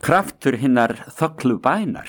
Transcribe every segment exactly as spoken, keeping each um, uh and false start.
Kraftur hinnar þöglu bænar.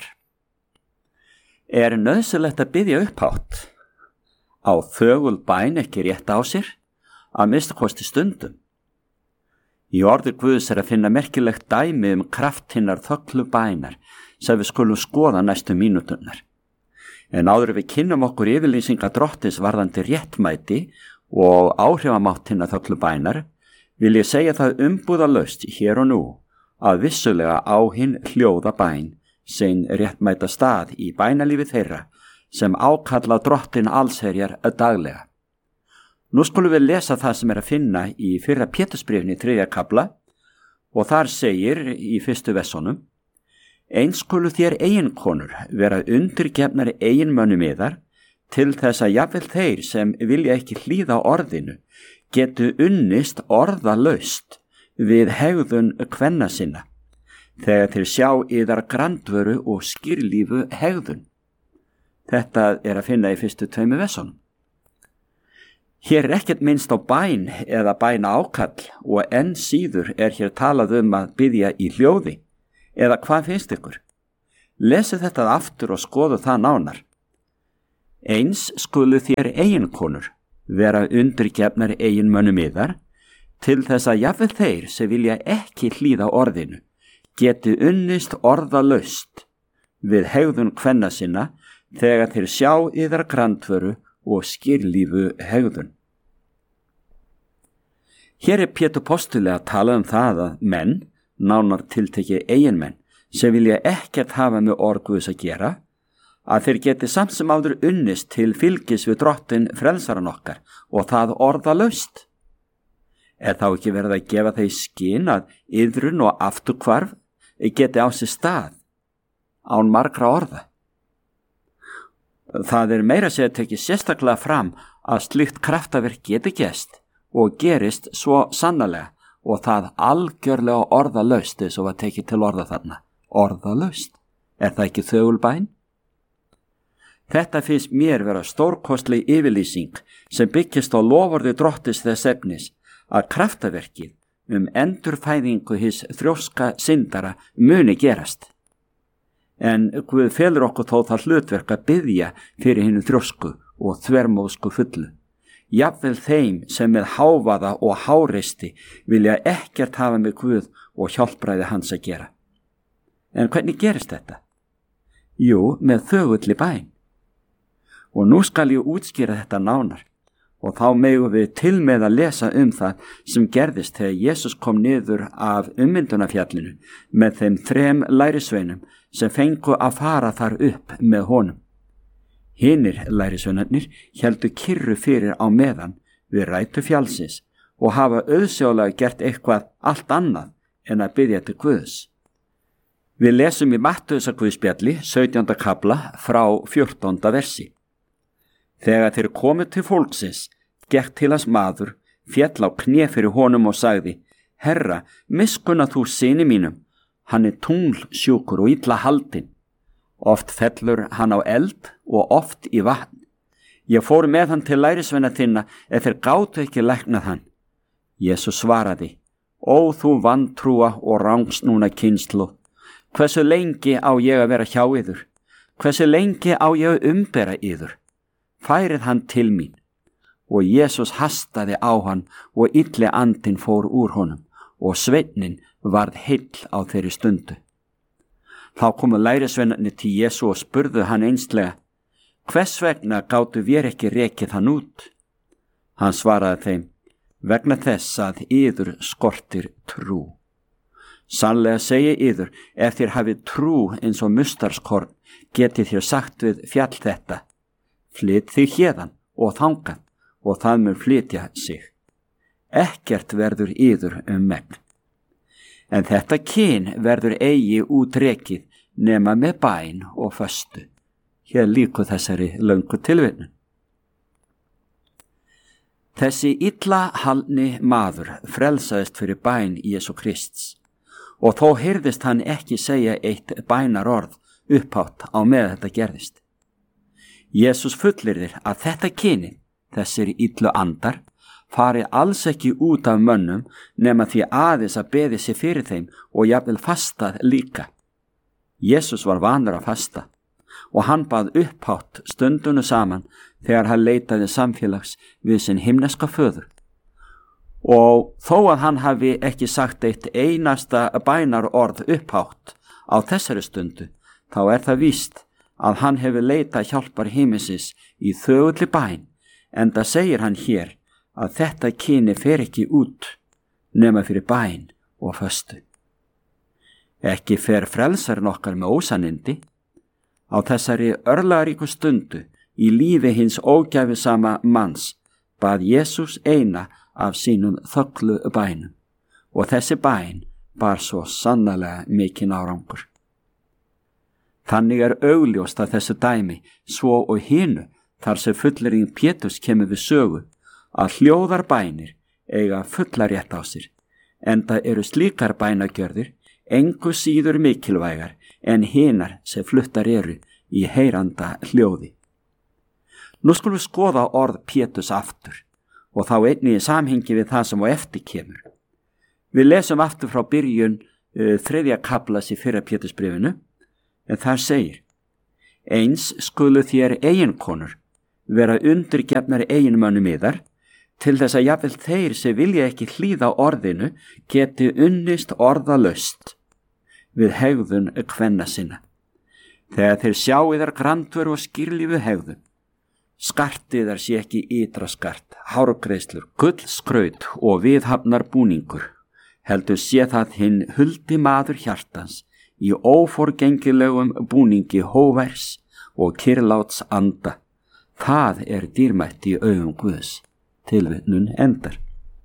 Er nauðsynlegt að biðja upphátt? Á þögul bæn ekki rétt á sér, að minnsta kosti stundum. Í orði Guðs er að finna merkilegt dæmi um kraft hinnar þöglu bænar sem við skulum skoða næstu mínúturnar. En áður við kynnum okkur yfirlýsinga Drottins varðandi réttmæti og áhrifamátt hinnar þöglu bænar, vil ég segja það umbúðalaust hér og nú að vissulega á hinn hljóða bæn sem réttmæta stað í bænalífi þeirra sem ákalla Drottin allsherjar daglega. Nú skulum við lesa það sem er að finna í fyrra Pétursbréfinu í þriðja kafla og þar segir í fyrstu versunum: Eins skulu þér eiginkonur vera undirgefnari eiginmönnum yðar til þess að jafnvel þeir sem vilja ekki hlýða orðinu getu unnist orðalaust við hegðun kvenna sinna, þegar þeir sjá yðar grandvöru og skýrlífu hegðun. Þetta er að finna í fyrstu tveimu versunum. Hér er ekkert minnst á bæn eða bæna ákall og enn síður er hér talað um að biðja í hljóði, eða hvað finnst ykkur? Lesið þetta aftur og skoðu það nánar. Eins skulu þér eiginkonur vera undirgefnar eiginmönnum yðar, til þess að jafnvel þeir sem vilja ekki hlýða orðinu geti unnist orðalaust við hegðun kvenna sinna þegar þeir sjá yðar grandvöru og skýrlífu hegðun. Hér er Pétur postuli að tala um það að menn, nánar tiltekið eiginmenn, sem vilja ekkert hafa með orð Guðs að gera, að þeir geti samt sem áður unnist til fylgis við Drottin frelsaran okkar og það orðalaust. Er þá ekki verið að gefa þeir skyn að iðrun og afturhvarf geti á sér stað án margra orða? Það er meira að segja tekið sérstaklega fram að slíkt kraftaverk geti gerst og gerist svo sannarlega og það algjörlega orðalaust eins og var tekið til orða þarna. Orðalaust? Er það ekki þögul bæn? Þetta finnst mér vera stórkostleg yfirlýsing sem byggist á loforði Drottins þess efnis að kraftaverkið um endurfæðingu hins þrjóska syndara muni gerast. En Guð felur okkur þó það hlutverk að biðja fyrir hinu þrjósku og þvermóðsku fullu. Jafnvel þeim sem með hávaða og háreisti vilja ekkert hafa með Guð og hjálpræði hans að gera. En hvernig gerist þetta? Jú, með þögulli bæn. Og nú skal ég útskýra þetta nánar. Og þá megum við til með að lesa um það sem gerðist þegar Jesús kom niður af ummyndunarfjallinu með þeim þrem lærisveinum sem fengu að fara þar upp með honum. Hinir lærisveinarnir héldu kyrru fyrir á meðan við rætu fjallsins og hafa auðsjálega gert eitthvað allt annað en að biðja til Guðs. Við lesum í Mattheusarguðspjalli sautjánda kafla frá fjórtánda versi. Þegar þeir komu til fólksins, gekk til hans maður, féll á kné fyrir honum og sagði: Herra, miskunna þú syni mínum, hann er tunglsjúkur og illa haldinn. Oft fellur hann á eld og oft í vatn. Ég fór með hann til lærisveina þinna ef þeir gátu ekki læknað hann. Jesús svaraði: Ó þú vantrúa og rangsnúna kynslóð, hversu lengi á ég að vera hjá yður? Hversu lengi á ég að umbera yður? Færið hann til mín. Og Jesús hastaði á hann og illi andinn fór úr honum og sveinninn varð heill á þeirri stundu. Þá komu lærisveinarnir til Jesú og spurðu hann einslega: Hvers vegna gátu vér ekki rekið hann út? Hann svaraði þeim: Vegna þess að yður skortir trú. Sannlega segi yður, ef þér hafið trú eins og mustarskorn, getið þér sagt við fjall þetta: Flyt þig héðan og þangað, og það mun flytja sig. Ekkert verður yður um megn. En þetta kyn verður eigi útrekið nema með bæn og föstu. Hér líku þessari löngu tilvitnun. Þessi illa haldni maður frelsaðist fyrir bæn Jesú Krists og þó heyrðist hann ekki segja eitt bænarorð upphátt á með þetta gerðist. Jesús fullyrðir að þetta kyni, þessir illu andar, fari alls ekki út af mönnum nema því aðeins að beði sig fyrir þeim og jafnvel fastað líka. Jesús var vanur að fasta og hann bað upphátt stundunu saman þegar hann leitaði samfélags við sinn himneska föður. Og þó að hann hafi ekki sagt eitt einasta bænarorð upphátt á þessari stundu, þá er það víst að hann hefur leitað hjálpar himinsins í þögulli bæn, enda segir hann hér að þetta kyni fer ekki út nema fyrir bæn og föstu. Ekki fer frelsarinn okkar með ósannindi. Á þessari örlagaríku stundu í lífi hins ógæfisama manns bað Jesús eina af sínum þöglu bænum og þessi bæn bar svo sannarlega mikinn árangur. Þannig er augljóst að þessu dæmi svo og hinu þar sem fullyrðing Péturs kemur við sögu að hljóðar bænir eiga fulla rétt á sér, enda eru slíkar bænagjörðir engu síður mikilvægar en hinar sem fluttar eru í heyranda hljóði. Nú skulum við skoða orð Péturs aftur og þá einnig í samhengi við það sem á eftir kemur. Við lesum aftur frá byrjun uh, þriðja kaflas í fyrra Pétursbréfinu, en þar segir: Eins skulu þér eiginkonur vera undirgefnari eiginmönnum yðar, til þess að jafnvel þeir sem vilja ekki hlýða orðinu geti unnist orðalaust við hegðun kvenna sinna. Þegar þeir sjá yðar grandvöru og skýrlífu hegðun, skartiðar sé ekki ytra skart, hárgreiðslur, gullskraut og viðhafnar búningur, heldur sé það hinn huldi maður hjartans í óforgengilegum búningi hóværs og kyrláts anda. Það er dýrmætt í augum Guðs. Tilvitnun endar.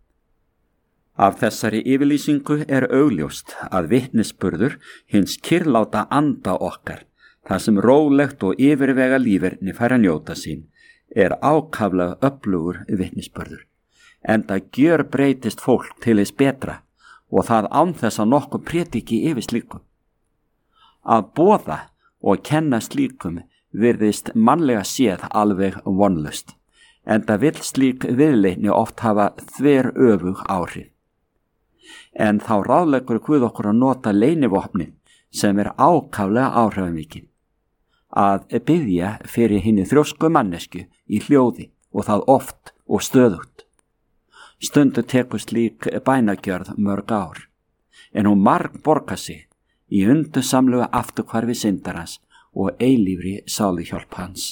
Af þessari yfirlýsingu er augljóst að vitnisburður hins kyrláta anda okkar, það sem rólegt og yfirvega líferni fær að njóta sín, er ákaflega öflugur vitnisburður, enda gjör breytist fólk til þess betra og það án þess að nokkuð prédiki yfir slíkum. Að boða og kenna slíkum virðist mannlega séð alveg vonlaust, enda vill slík viðleitni oft hafa þver öfug áhrif. En þá ráðleggur Guð okkur að nota leynivopnið sem er ákaflega áhrifamikið, að biðja fyrir hinni þrjósku mannesku í hljóði og það oft og stöðugt. Stundu tekur slík bænagjörð mörg ár, en hún marg borgar sig í undursamlegu afturhvarfi syndarans og eilífri sáluhjálp hans.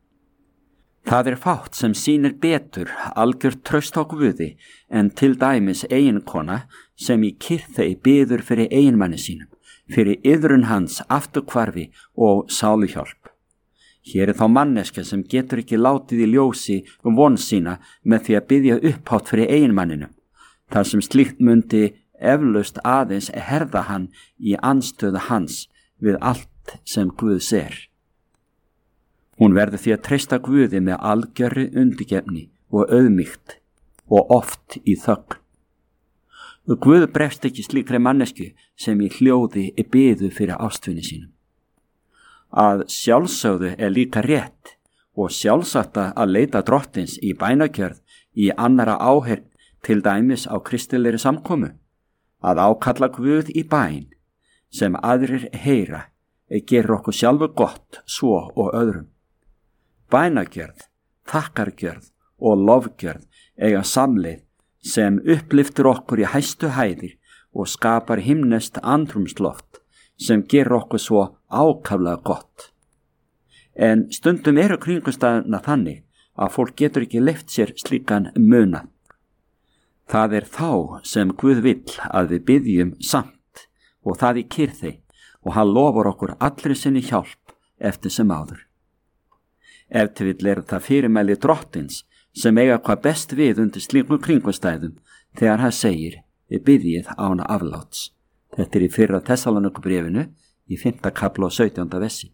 Það er fátt sem sýnir betur algjört traust á Guði en til dæmis eiginkona sem í kyrþei biður fyrir eiginmanni sínum, fyrir iðrun hans afturhvarfi og sáluhjálp. Hér er þá manneska sem getur ekki látið í ljósi von sína með því að biðja upphátt fyrir eiginmanninum, þar sem slíkt mundi eflaust aðeins herða hann í anstöðu hans við allt sem Guð ser. Hún verður því að treysta Guði með algjörri undirgefni og auðmýkt og oft í þögn. Guð brefst ekki slíkri mannesku sem í hljóði er biðu fyrir ástvinni sínum. Að sjálfsögðu er líka rétt og sjálfsagta að leita drottins í bænagjörð í annara áheyrn, til dæmis á kristilegri samkomu, að ákalla Guð í bæn sem aðrir heyra gerir okkur sjálfu gott svo og öðrum. Bænagjörð, þakkargjörð og lofgjörð eiga samleið sem uppliftur okkur í hæstu hæðir og skapar himneskt andrúmsloft sem gerir okkur svo ákaflega gott. En stundum eru kringumstæðurnar þannig að fólk getur ekki leyft sér slíkan munað. Það er þá sem Guð vill að við biðjum samt og það í kyrþei, og hann lofar okkur allri sinni hjálp eftir sem áður. Ef til vill er það fyrirmæli drottins sem eiga hvað best við undir slíkum kringumstæðum þegar hann segir: við biðjið án afláts. Þetta er í fyrra Tessalónikubréfinu í fimmta kafla og sautjánda versi.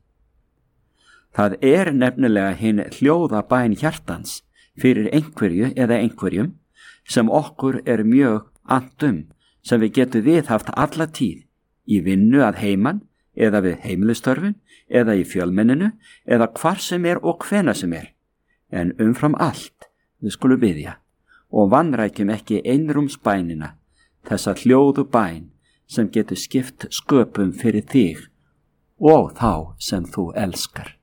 Það er nefnilega hinn hljóða bæn hjartans fyrir einhverju eða einhverjum sem okkur er mjög andum, sem við getum viðhaft alla tíð í vinnu að heiman eða við heimilistörfin eða í fjölmenninu eða hvar sem er og hvena sem er. En umfram allt við skulum biðja og vanrækjum ekki einrúmsbænina, þessa hljóðu bæn sem getur skipt sköpum fyrir þig og þá sem þú elskar.